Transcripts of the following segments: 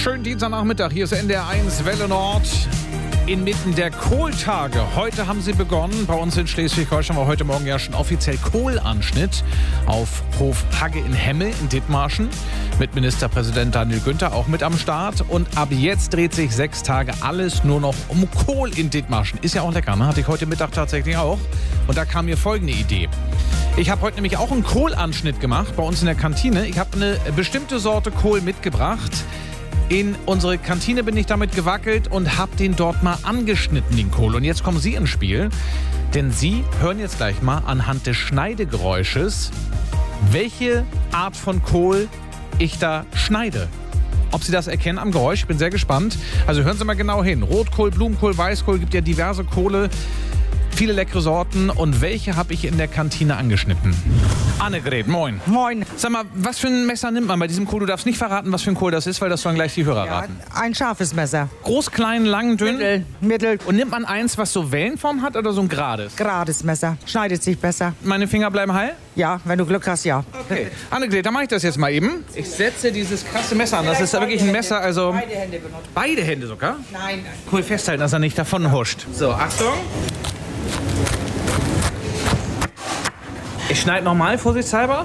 Schönen Dienstagnachmittag, hier ist NDR1 Welle Nord. Inmitten der Kohltage. Heute haben sie begonnen. Bei uns in Schleswig-Holstein war heute Morgen ja schon offiziell Kohlanschnitt auf Hof Hagge in Hemme in Dithmarschen. Mit Ministerpräsident Daniel Günther auch mit am Start. Und ab jetzt dreht sich 6 Tage alles nur noch um Kohl in Dithmarschen. Ist ja auch lecker, ne? Hatte ich heute Mittag tatsächlich auch. Und da kam mir folgende Idee. Ich habe heute nämlich auch einen Kohlanschnitt gemacht bei uns in der Kantine. Ich habe eine bestimmte Sorte Kohl mitgebracht. In unsere Kantine bin ich damit gewackelt und habe den dort mal angeschnitten, den Kohl. Und jetzt kommen Sie ins Spiel, denn Sie hören jetzt gleich mal anhand des Schneidegeräusches, welche Art von Kohl ich da schneide. Ob Sie das erkennen am Geräusch, ich bin sehr gespannt. Also hören Sie mal genau hin. Rotkohl, Blumenkohl, Weißkohl, gibt ja diverse Kohle. Viele leckere Sorten. Und welche habe ich in der Kantine angeschnitten? Annegret, moin. Moin. Sag mal, was für ein Messer nimmt man bei diesem Kohl? Du darfst nicht verraten, was für ein Kohl das ist, weil das sollen gleich die Hörer raten. Ein scharfes Messer. Groß, klein, lang, dünn? Mittel. Und nimmt man eins, was so Wellenform hat oder so ein gerades? Gerades Messer. Schneidet sich besser. Meine Finger bleiben heil? Ja, wenn du Glück hast, ja. Okay. Annegret, dann mache ich das jetzt mal eben. Ich setze dieses krasse Messer an. Das ist ja wirklich ein Messer, also... Beide Hände benutzen. Beide Hände sogar? Nein. Kohl festhalten, dass er nicht davon huscht. So, Achtung. Ich schneide nochmal, vorsichtshalber.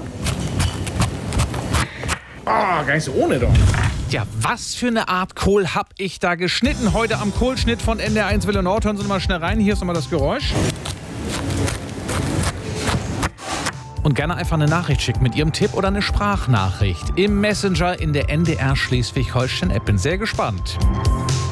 Oh, gar nicht so ohne doch. Ja, was für eine Art Kohl habe ich da geschnitten? Heute am Kohlschnitt von NDR1 Welle Nord. Hören Sie mal schnell rein. Hier ist nochmal das Geräusch. Und gerne einfach eine Nachricht schicken mit Ihrem Tipp oder eine Sprachnachricht im Messenger in der NDR Schleswig-Holstein-App. Bin sehr gespannt.